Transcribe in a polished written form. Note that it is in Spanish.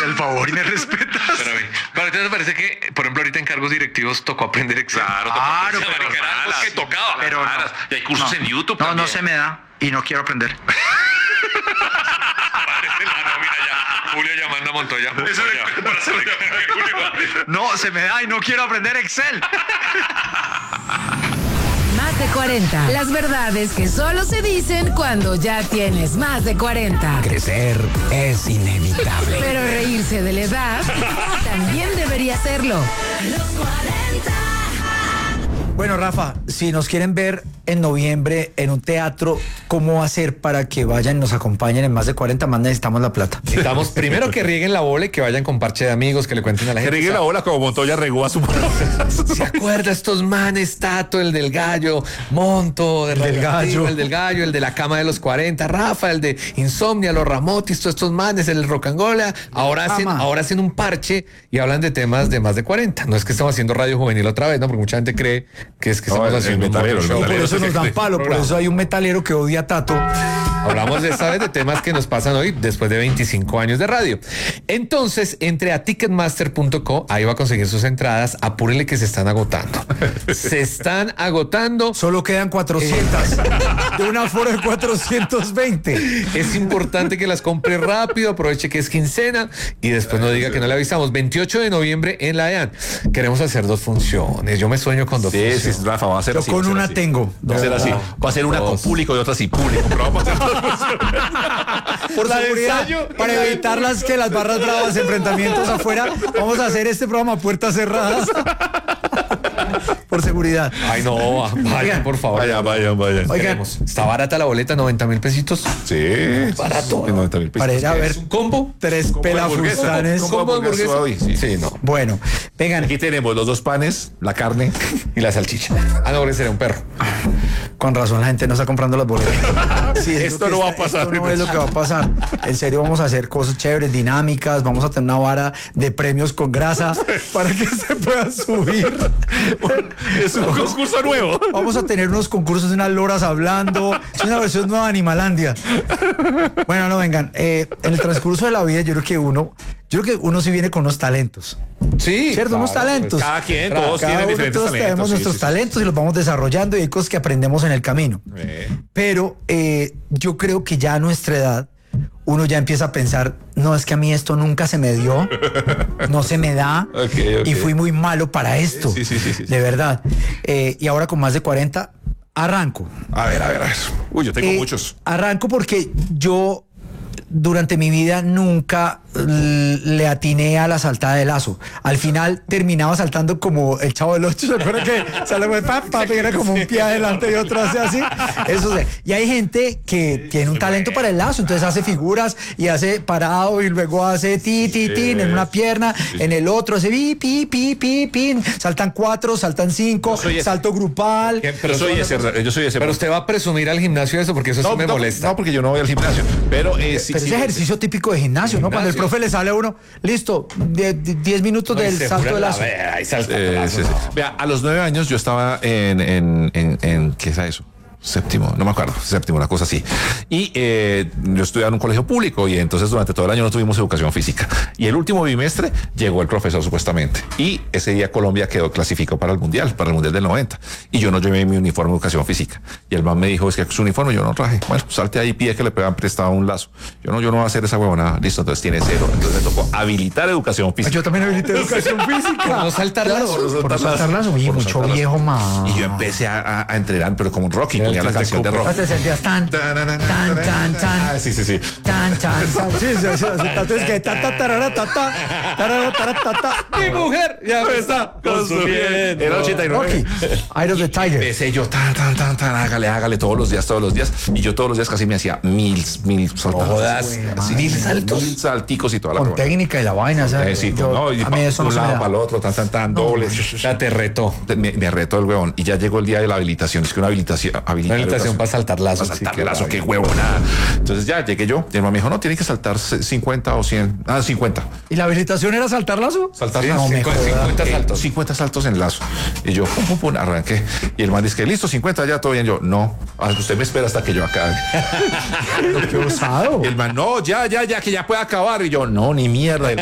el favor y me respetas. Pero a ti te parece que, por ejemplo, ahorita en cargos directivos tocó aprender Excel. Claro, pero era algo que tocaba. Pero no. Y hay cursos en YouTube. No, también. no se me da y no quiero aprender. Parece la nómina ya. Julio llamando a Montoya. No, se me da y no quiero aprender Excel. Más de 40. Las verdades que solo se dicen cuando ya tienes más de 40. Crecer es inevitable. Pero reírse de la edad también debería serlo. Los 40. Bueno, Rafa, si nos quieren ver en noviembre en un teatro, ¿cómo hacer para que vayan y nos acompañen en Más de 40? Más necesitamos la plata. Necesitamos primero que rieguen la bola y que vayan con parche de amigos, que le cuenten a la Que gente. rigue la bola como Montoya regó a su... ¿Se acuerda estos manes, Tato, el del gallo, Monto, El del gallo. el del gallo, el de la cama de los 40, Rafa, el de Insomnia, los Ramotis, todos estos manes, el Rocangola, ahora hacen un parche y hablan de temas de más de 40. No es que estamos haciendo radio juvenil otra vez, ¿no? Porque mucha gente cree que es que No, estamos el haciendo metalero, un el show. Por metalero. eso nos dan palo, por eso hay un metalero que odia a Tato. Hablamos de esta vez de temas que nos pasan hoy después de 25 años de radio. Entonces, entre a ticketmaster.co, ahí va a conseguir sus entradas. Apúrenle que se están agotando. Se están agotando. Solo quedan 400 de un aforo de 420. Es importante que las compre rápido, aproveche que es quincena y después no diga que no le avisamos. 28 de noviembre en la EAN. Queremos hacer 2 funciones. Yo me sueño con 2 Sí, funciones. sí, Rafa, va a ser Yo así. con va a ser una así. tengo. Va a ser así. Va a ser una con 2. público y otra sin público. Pero vamos a hacer 2 Por La de seguridad, ensayo y para la de evitar que las barras bravas, enfrentamientos afuera, vamos a hacer este programa a puertas cerradas. Por seguridad. Ay, no, vayan, Oigan, por favor. Vayan. Oigan, Queremos. Está barata la boleta, 90,000 pesitos. Sí. Barato. 90,000 pesos. para ir a ver ¿Es un combo? 3 pelafustanes. ¿Cómo hamburguesa hoy? Sí. Sí, no. Bueno, vengan, Aquí tenemos los 2 panes, la carne. Y la salchicha. Ah, no, sería un perro. con razón la gente no está comprando las boletas. Sí, es Esto lo que no va a pasar. Esto no es lo que va a pasar. En serio, vamos a hacer cosas chéveres, dinámicas, vamos a tener una vara de premios con grasa para que se pueda subir. Es un concurso nuevo. Vamos a tener unos concursos de unas loras hablando. Es una versión nueva de Animalandia. Bueno, no, vengan. En el transcurso de la vida, yo creo que uno sí viene con unos talentos. Sí. ¿Cierto? Unos talentos. Cada quien, todos Cada tienen uno, diferentes todos talentos. tenemos sí, nuestros sí, sí. talentos y los vamos desarrollando y hay cosas que aprendemos en el camino. Eh. Pero yo creo que ya a nuestra edad uno ya empieza a pensar, no, es que a mí esto nunca se me dio, no se me da, Ok. y fui muy malo para esto, Sí. de verdad. Y ahora con más de 40, arranco. A ver. Uy, yo tengo muchos. Arranco porque yo durante mi vida nunca le atiné a la saltada de lazo. Al final terminaba saltando como el Chavo del Ocho. ¿Se acuerdan que sale muy y era como un pie adelante y otro hace así? Eso sí. Y hay gente que tiene un talento para el lazo, entonces hace figuras y hace parado y luego hace tin en una pierna, en el otro hace pi. Saltan 4, saltan 5, Yo soy ese. salto grupal. Yo soy ese. Pero usted va a presumir al gimnasio eso porque eso sí me molesta. No, porque yo no voy al gimnasio. Pero sí. Pero ese ejercicio típico de gimnasio, ¿no? Cuando el profe le sale a uno, listo, 10 minutos del salto de lazo. Ahí salta. Sí. Vea, a los 9 años yo estaba en ¿qué es eso? Séptimo, no me acuerdo, séptimo, una cosa así. Y yo estudiaba en un colegio público y entonces durante todo el año no tuvimos educación física. Y el último bimestre llegó el profesor supuestamente. Y ese día Colombia clasificó para el Mundial del 90. Y yo no llevé mi uniforme de educación física. Y el man me dijo, es que su uniforme yo no traje. Bueno, salte ahí, pide que le puedan prestado un lazo. Yo no voy a hacer esa huevonada. Listo, entonces tiene 0. Entonces me tocó habilitar educación física. Yo también habilité educación física. No saltar lazo. Por saltar lazo. Oye, Por mucho saltar lazo. viejo, man. Y yo empecé a entrenar, pero como un Rocky, ponía la canción de Rocky. Te sentías tan. Ah, sí. Tan. Sí, entonces que Mi mujer ya me está consumiendo. Era 89. Rocky, Eye of the Tiger. Empecé yo, hágale todos los días. Y yo todos los días casi me hacía mil saltos. Jodas. Así, 1000 saltos. 1000 salticos y toda la Con huevona. técnica y la vaina, ¿sabes? Sí, Yo- no, y a mí eso no un se me lado da. para el otro, tan, dobles. Ya te retó. Me retó el huevón. Y ya llegó el día de la habilitación. Es que una habilitación. Una habilitación para saltar lazos. Para saltar sí, lazo, rabia. qué huevonada. Entonces ya llegué yo. Y el man me dijo, no, tiene que saltar 50 o 100. 50. ¿Y la habilitación era saltar lazo? Saltar Sí, lazo. no me 50 saltos. 50 saltos en lazo. Y yo, pum, arranqué. Y el man dice que listo, 50, ya todo bien. Yo, no, usted me espera hasta que yo acabe. Qué osado. Y el man, no, ya, que ya puede acabar. Y yo, no, ni mierda.